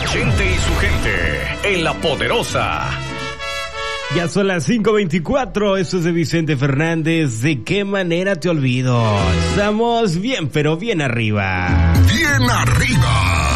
Chente y su gente en La Poderosa. Ya son las 5:24, esto es de Vicente Fernández. ¿De qué manera te olvido? Estamos bien, pero bien arriba. Bien arriba.